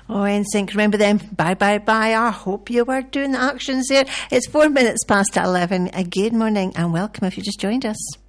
Oh, NSYNC, remember them? Bye, bye, bye. I hope you were doing the actions there. It's 4 minutes past 11. Good morning and welcome if you just joined us.